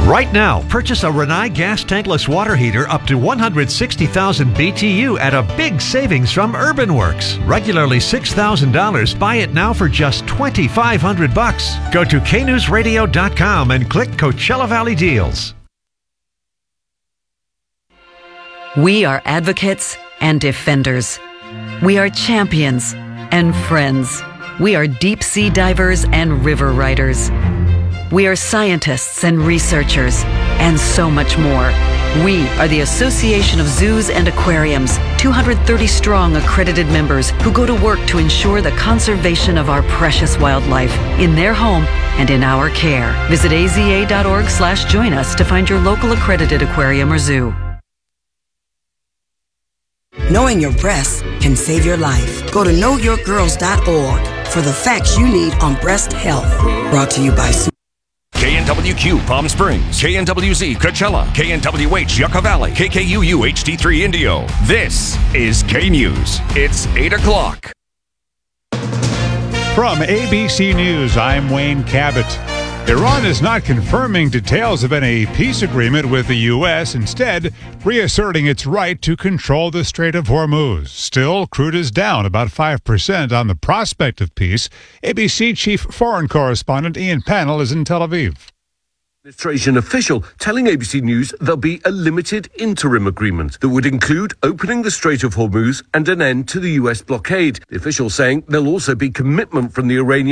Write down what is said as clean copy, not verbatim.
Right now, purchase a Rinnai gas tankless water heater up to 160,000 BTU at a big savings from UrbanWorks. Regularly $6,000. Buy it now for just $2,500. Go to knewsradio.com and click Coachella Valley Deals. We are advocates and defenders. We are champions and friends. We are deep sea divers and river riders. We are scientists and researchers, and so much more. We are the Association of Zoos and Aquariums, 230 strong accredited members who go to work to ensure the conservation of our precious wildlife in their home and in our care. Visit aza.org/join us to find your local accredited aquarium or zoo. Knowing your breasts can save your life. Go to knowyourgirls.org for the facts you need on breast health. Brought to you by KNWQ Palm Springs, KNWZ Coachella, KNWH Yucca Valley, KKUU HD3 Indio. This is K News. It's 8 o'clock. From ABC News, I'm Wayne Cabot. Iran is not confirming details of any peace agreement with the U.S., instead reasserting its right to control the Strait of Hormuz. Still, crude is down about 5% on the prospect of peace. ABC chief foreign correspondent Ian Pannell is in Tel Aviv. Administration official telling ABC News there'll be a limited interim agreement that would include opening the Strait of Hormuz and an end to the U.S. blockade. The official saying there'll also be commitment from the Iranian